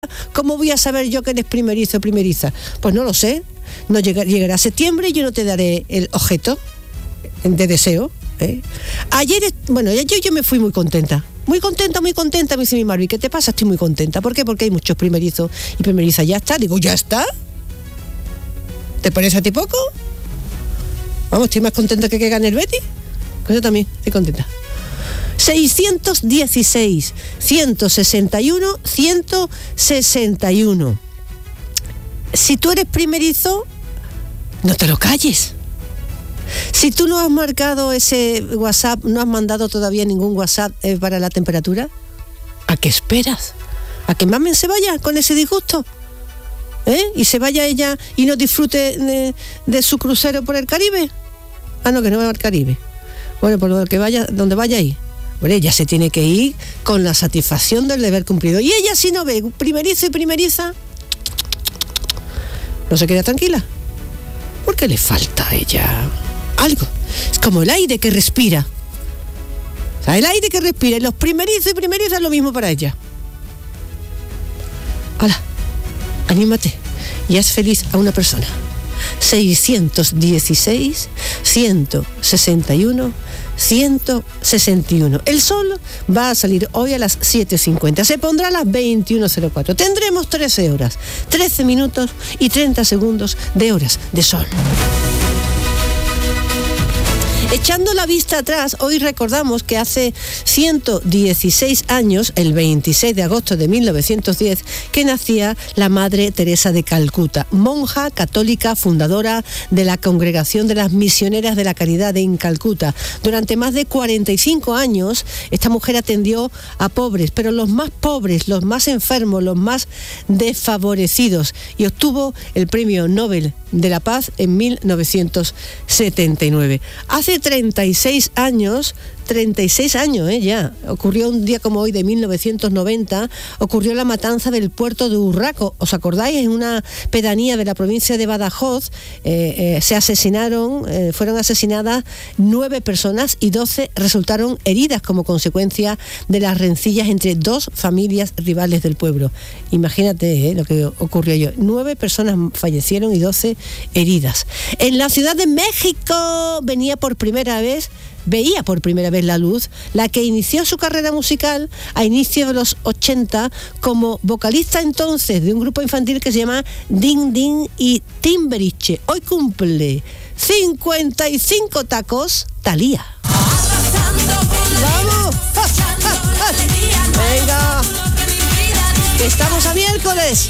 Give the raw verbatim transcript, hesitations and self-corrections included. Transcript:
¿Cómo voy a saber yo que eres primerizo o primeriza? Pues no lo sé. No llegar, llegará septiembre y yo no te daré el objeto de deseo. ¿eh? Ayer, bueno, yo, yo me fui muy contenta. Muy contenta, muy contenta, me dice mi Marvi. ¿Qué te pasa? Estoy muy contenta. ¿Por qué? Porque hay muchos primerizos y primerizas. ¿Ya está? Digo, ¿ya está? ¿Te parece a ti poco? Vamos, estoy más contenta que que gane el Betis. Pues yo también estoy contenta. seiscientos dieciséis, ciento sesenta y uno, ciento sesenta y uno. Si tú eres primerizo, no te lo calles. Si tú no has marcado ese WhatsApp, no has mandado todavía ningún WhatsApp eh, para la temperatura, ¿a qué esperas? ¿A que Mamen se vaya con ese disgusto? ¿Eh? Y se vaya ella y no disfrute de, de su crucero por el Caribe. Ah, no, que no va al Caribe. Bueno, por lo que vaya, donde vaya ahí. Bueno, ella se tiene que ir con la satisfacción del deber cumplido. Y ella, si no ve primerizo y primeriza, no se queda tranquila. Porque le falta a ella algo. Es como el aire que respira. O sea, el aire que respira. Y los primerizos y primerizas es lo mismo para ella. ¡Hala! Anímate y haz feliz a una persona. seiscientos dieciséis, ciento sesenta y uno, ciento sesenta y uno. El sol va a salir hoy a las siete cincuenta. Se pondrá a las veintiuno cero cuatro. Tendremos trece horas, trece minutos y treinta segundos de horas de sol. Echando la vista atrás, hoy recordamos que hace ciento dieciséis años, el veintiséis de agosto de mil novecientos diez, que nacía la Madre Teresa de Calcuta, monja católica fundadora de la Congregación de las Misioneras de la Caridad en Calcuta. Durante más de cuarenta y cinco años, esta mujer atendió a pobres, pero los más pobres, los más enfermos, los más desfavorecidos, y obtuvo el Premio Nobel de la Paz en mil novecientos setenta y nueve. Hace treinta y seis años, treinta y seis años, ¿eh? Ya, ocurrió un día como hoy de mil novecientos noventa, ocurrió la matanza del puerto de Urraco. ¿Os acordáis? En una pedanía de la provincia de Badajoz eh, eh, se asesinaron, eh, fueron asesinadas nueve personas y doce resultaron heridas como consecuencia de las rencillas entre dos familias rivales del pueblo. Imagínate eh, lo que ocurrió yo. Nueve personas fallecieron y doce heridas. En la Ciudad de México venía por primera vez veía por primera vez la luz, la que inició su carrera musical a inicios de los ochenta como vocalista entonces de un grupo infantil que se llama Ding Ding y Timberiche. Hoy cumple cincuenta y cinco tacos Thalía. ¡Vamos! ¡Ja, ja, ja! ¡Venga! Que estamos a miércoles.